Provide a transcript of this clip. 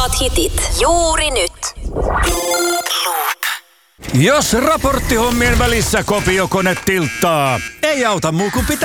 Parhaat hitit juuri nyt. Jos raporttihommien välissä kopiokone tilttaa, ei auta muu kuin pitää